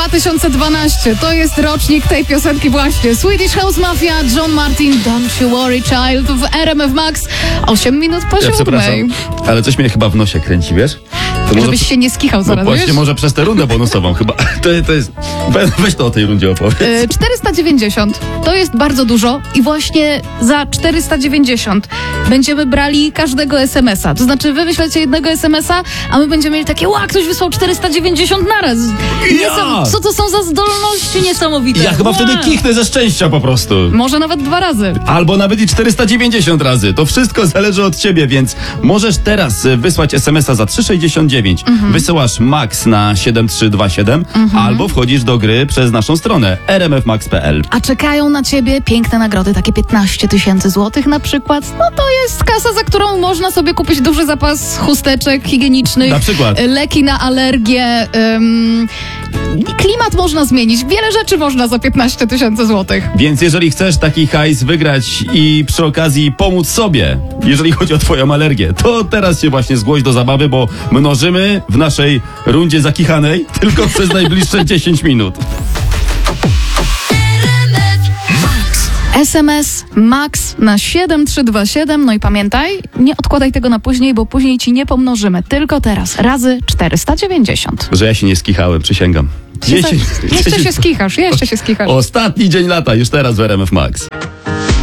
2012. To jest rocznik tej piosenki właśnie. Swedish House Mafia, John Martin, Don't You Worry Child w RMF Max. 8 minut po 7. Przepraszam, ale coś mnie chyba w nosie kręci, wiesz? To może Żebyś się nie skichał zaraz, właśnie wiesz? może przez tę rundę bonusową chyba. To jest... Weź to o tej rundzie opowiedz. 490 to jest bardzo dużo i właśnie za 490 będziemy brali każdego SMS-a. To znaczy wy wyślecie jednego SMS-a, a my będziemy mieli takie, ktoś wysłał 490 naraz. Co to są za zdolności niesamowite? Ja chyba wtedy kichnę ze szczęścia po prostu. Może nawet 2 razy. Albo nawet i 490 razy. To wszystko zależy od ciebie, więc możesz teraz wysłać SMS-a za 3,69. Wysyłasz MAX na 7327 albo wchodzisz do gry przez naszą stronę rmfmax.pl. A czekają na ciebie piękne nagrody, takie 15 000 złotych na przykład. No to jest kasa, za którą można sobie kupić duży zapas chusteczek higienicznych. Na przykład. Leki na alergię. Klimat można zmienić. Wiele rzeczy można za 15 000 złotych. Więc jeżeli chcesz taki hajs wygrać i przy okazji pomóc sobie, jeżeli chodzi o twoją alergię, to teraz się właśnie zgłoś do zabawy, bo mnożymy w naszej rundzie zakichanej tylko przez najbliższe 10 minut. SMS MAX na 7327. No i pamiętaj, nie odkładaj tego na później, bo później ci nie pomnożymy. Tylko teraz. Razy 490. Że ja się nie skichałem, przysięgam. Jeszcze się skichasz. Ostatni dzień lata, już teraz w RMF Max.